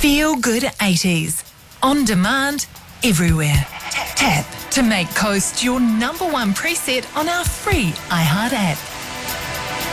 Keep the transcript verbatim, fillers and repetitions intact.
Feel Good eighties. On demand, everywhere. Tap to make Coast your number one preset on our free iHeart app.